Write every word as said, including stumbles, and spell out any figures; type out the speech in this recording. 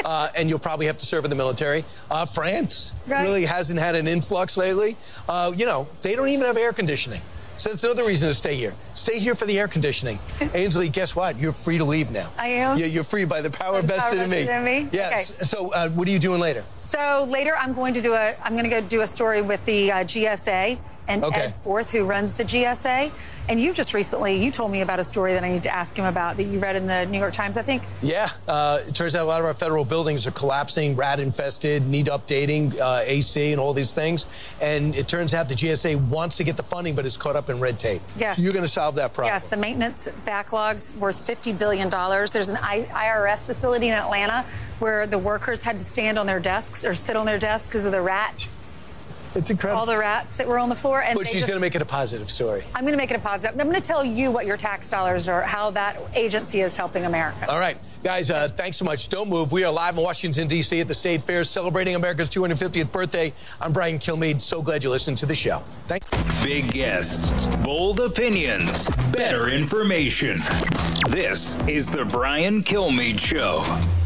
uh, and you'll probably have to serve in the military. Uh, France right. really hasn't had an influx lately. Uh, you know, they don't even have air conditioning. So that's another reason to stay here. Stay here for the air conditioning. Ainsley, guess what? You're free to leave now. I am? Yeah, you're free by the power the vested power in me. in me? Yes. Okay. So uh, what are you doing later? So later I'm going to do a, I'm going to go do a story with the uh, G S A and okay. Ed Forth, who runs the G S A. And you just recently, you told me about a story that I need to ask him about that you read in the New York Times, I think. Yeah. Uh, it turns out a lot of our federal buildings are collapsing, rat-infested, need updating, uh, A C and all these things. And it turns out the G S A wants to get the funding, but is caught up in red tape. Yes. So you're going to solve that problem. Yes, the maintenance backlog's worth fifty billion dollars. There's an I R S facility in Atlanta where the workers had to stand on their desks or sit on their desks because of the rat. It's incredible. All the rats that were on the floor. And but she's going to make it a positive story. I'm going to make it a positive. I'm going to tell you what your tax dollars are, how that agency is helping America. All right. Guys, uh, thanks so much. Don't move. We are live in Washington, D C at the State Fair celebrating America's two hundred fiftieth birthday. I'm Brian Kilmeade. So glad you listened to the show. Thank you. Big guests, bold opinions, better information. This is the Brian Kilmeade Show.